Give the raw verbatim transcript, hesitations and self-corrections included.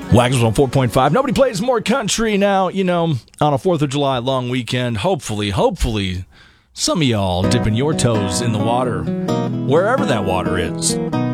Wagons on four point five. Nobody plays more country now, you know, on a fourth of July long weekend. Hopefully, hopefully, some of y'all dipping your toes in the water, wherever that water is.